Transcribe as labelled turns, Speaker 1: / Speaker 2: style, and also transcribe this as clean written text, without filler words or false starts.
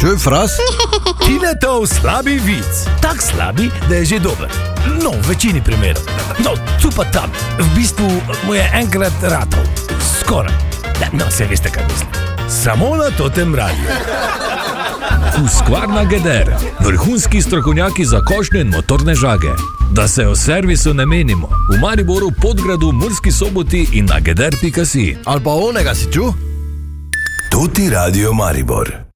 Speaker 1: Čuj, fras?
Speaker 2: Tiletov slabi vic. Tak slabi, da je že dober. No, v večini primerov. No, tu pa tam. V bistvu mu je enkrat ratov. Skoraj. No, se veste, kaj mislim. Samo na Totem radiju.
Speaker 3: Husqvarna Geder. Vrhunski strokovnjaki za košnje in motorne žage. Da se o servisu ne menimo. V Mariboru, Podgradu, Murski Soboti in na geder.si.
Speaker 1: Ali pa onega si čuj?
Speaker 4: Tuti Radio Maribor.